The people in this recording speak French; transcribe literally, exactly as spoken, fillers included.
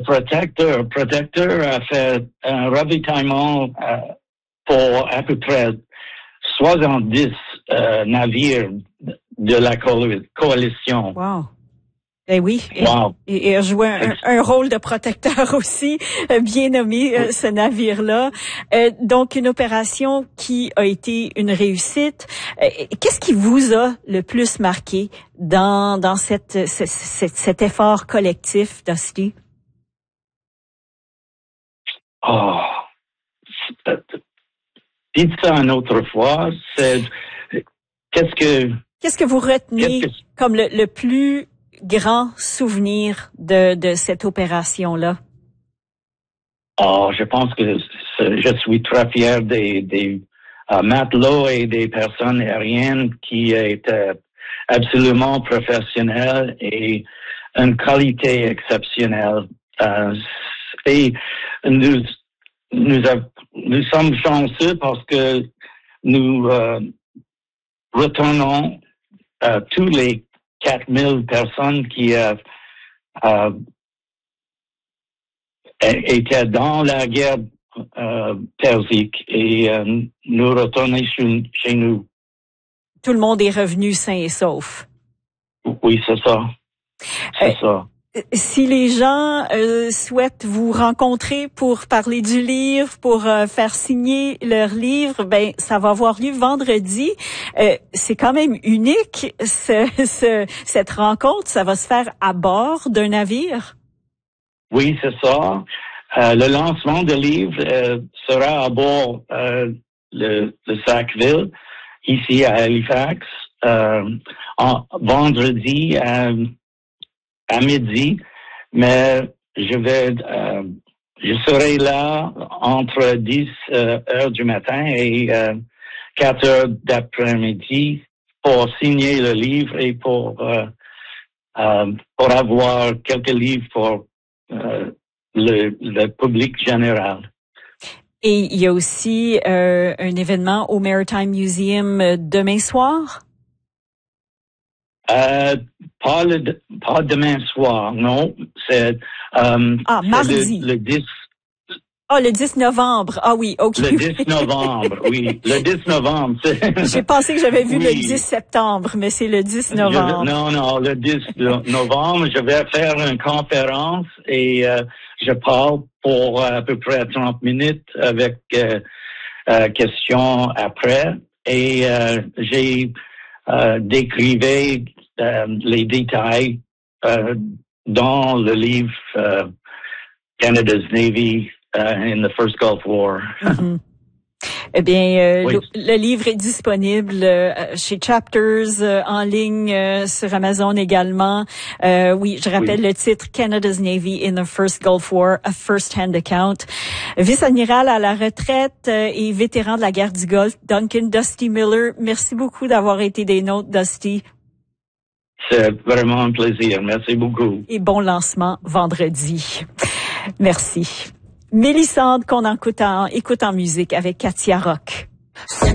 Protector. Protector a fait un ravitaillement euh, pour à peu près soixante-dix euh, navires de la co- coalition. Wow. Ben oui, et, Wow. et, et a joué un, un rôle de protecteur aussi, euh, bien nommé euh, ce navire-là. Euh, donc une opération qui a été une réussite. Euh, qu'est-ce qui vous a le plus marqué dans dans cette, cette, cette cet effort collectif, Dusty? Oh, dites ça une autre fois. C'est qu'est-ce que qu'est-ce que vous retenez qu'est-ce que, comme le, le plus grand souvenir de, de cette opération-là? Oh, je pense que je suis très fier des, des uh, matelots et des personnes aériennes qui étaient absolument professionnelles et une qualité exceptionnelle. Uh, et nous, nous, a, nous sommes chanceux parce que nous uh, retournons uh, tous les quatre mille personnes qui uh, uh, étaient dans la guerre euh, persique et euh, nous retournons chez, chez nous. Tout le monde est revenu sain et sauf. Oui, c'est ça. C'est euh, ça. Si les gens euh, souhaitent vous rencontrer pour parler du livre, pour euh, faire signer leur livre, ben ça va avoir lieu vendredi. Euh, c'est quand même unique ce, ce, cette rencontre. Ça va se faire à bord d'un navire. Oui, c'est ça. Euh, le lancement du livre euh, sera à bord euh, le, le Sackville, ici à Halifax, euh, en, vendredi à, à midi. Mais je vais, euh, je serai là entre dix heures du matin et euh, quatre heures d'après-midi pour signer le livre et pour euh, euh, pour avoir quelques livres pour euh, Le, le public général. Et il y a aussi euh, un événement au Maritime Museum demain soir? Euh, pas, le, pas demain soir, non. C'est, euh, ah, mardi. Le, le dix. Ah, oh, le dix novembre. Ah oui, OK. Le dix novembre, oui. Le dix novembre. J'ai pensé que j'avais vu oui. le dix septembre, mais c'est le dix novembre. Je, non, non, le dix novembre, je vais faire une conférence et euh, je parle pour à peu près trente minutes avec euh, euh, questions après. Et euh, j'ai euh, décrivé euh, les détails euh, dans le livre euh, Canada's Navy uh, in the First Gulf War. Mm-hmm. Eh bien, euh, oui. le, le livre est disponible euh, chez Chapters, euh, en ligne euh, sur Amazon également. Euh, oui, je rappelle oui. le titre Canada's Navy in the First Gulf War, a First-Hand Account. Vice-amiral à la retraite euh, et vétéran de la guerre du Golfe, Duncan Dusty Miller, merci beaucoup d'avoir été des nôtres, Dusty. C'est vraiment un plaisir. Merci beaucoup. Et bon lancement vendredi. Merci. Mélissande qu'on écoute en, écoute en musique avec Katia Rock.